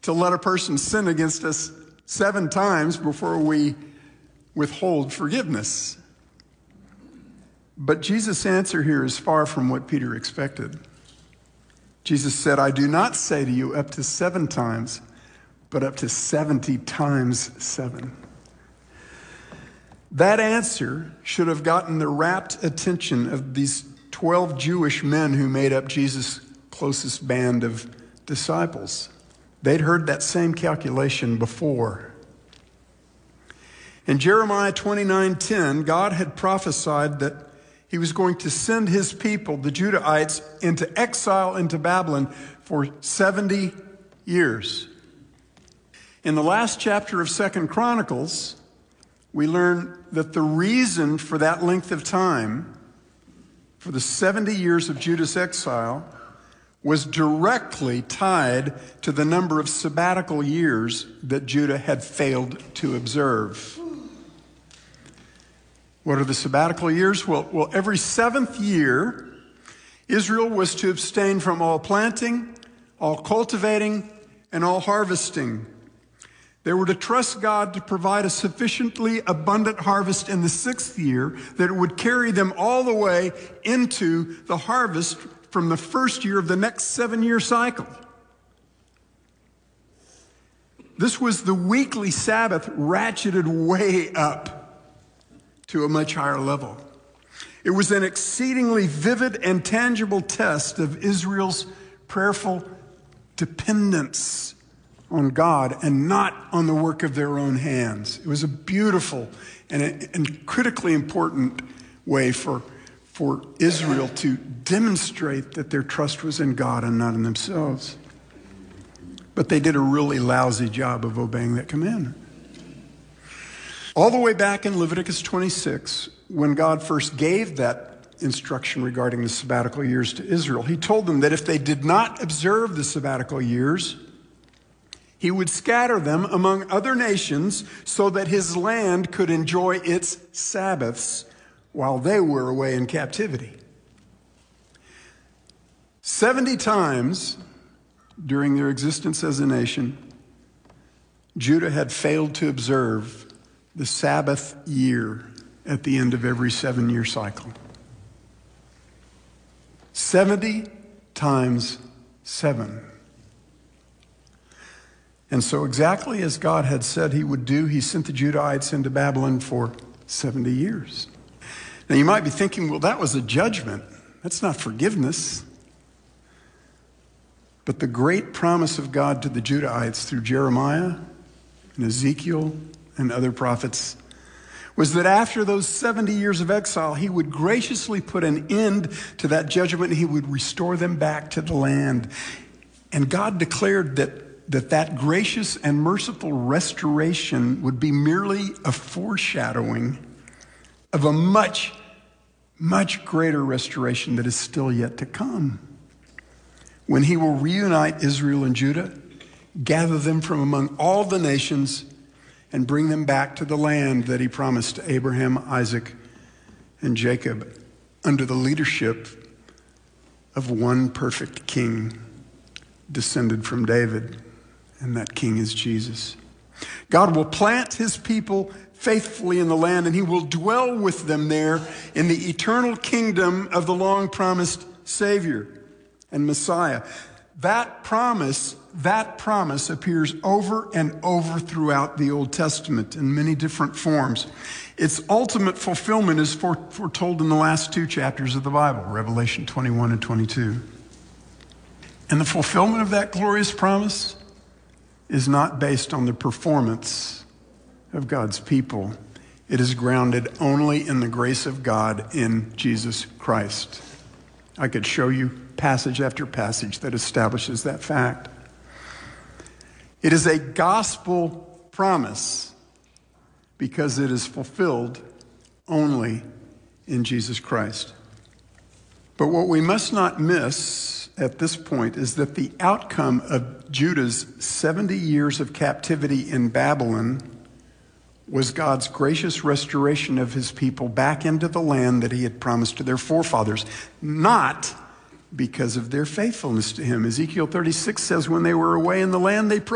to let a person sin against us 7 times before we withhold forgiveness. But Jesus' answer here is far from what Peter expected. Jesus said, I do not say to you up to 7 times, but up to 70 times 7. That answer should have gotten the rapt attention of these 12 Jewish men who made up Jesus' closest band of disciples. They'd heard that same calculation before. In Jeremiah 29:10, God had prophesied that he was going to send his people, the Judahites, into exile into Babylon for 70 years. In the last chapter of 2 Chronicles, we learn that the reason for that length of time, for the 70 years of Judah's exile, was directly tied to the number of sabbatical years that Judah had failed to observe. What are the sabbatical years? Well, every 7th year, Israel was to abstain from all planting, all cultivating, and all harvesting. They were to trust God to provide a sufficiently abundant harvest in the 6th year that it would carry them all the way into the harvest from the first year of the next 7-year cycle. This was the weekly Sabbath ratcheted way up to a much higher level. It was an exceedingly vivid and tangible test of Israel's prayerful dependence on God and not on the work of their own hands. It was a beautiful and critically important way for Israel to demonstrate that their trust was in God and not in themselves. But they did a really lousy job of obeying that commandment. All the way back in Leviticus 26, when God first gave that instruction regarding the sabbatical years to Israel, he told them that if they did not observe the sabbatical years, he would scatter them among other nations so that his land could enjoy its Sabbaths while they were away in captivity. 70 times during their existence as a nation, Judah had failed to observe the Sabbath year at the end of every 7-year cycle. 70 times 7. And so exactly as God had said he would do, he sent the Judahites into Babylon for 70 years. Now you might be thinking, well, that was a judgment. That's not forgiveness. But the great promise of God to the Judahites through Jeremiah and Ezekiel and other prophets was that after those 70 years of exile, he would graciously put an end to that judgment. He would restore them back to the land. And God declared that gracious and merciful restoration would be merely a foreshadowing of a much, much greater restoration that is still yet to come, when he will reunite Israel and Judah, gather them from among all the nations, and bring them back to the land that he promised to Abraham, Isaac, and Jacob under the leadership of one perfect king descended from David, and that king is Jesus. God will plant his people faithfully in the land, and he will dwell with them there in the eternal kingdom of the long-promised Savior and Messiah. That promise appears over and over throughout the Old Testament in many different forms. Its ultimate fulfillment is foretold in the last 2 chapters of the Bible, Revelation 21 and 22. And the fulfillment of that glorious promise is not based on the performance of God's people. It is grounded only in the grace of God in Jesus Christ. I could show you passage after passage that establishes that fact. It is a gospel promise because it is fulfilled only in Jesus Christ. But what we must not miss at this point is that the outcome of Judah's 70 years of captivity in Babylon was God's gracious restoration of his people back into the land that he had promised to their forefathers, not because of their faithfulness to him. Ezekiel 36 says when they were away in the land, they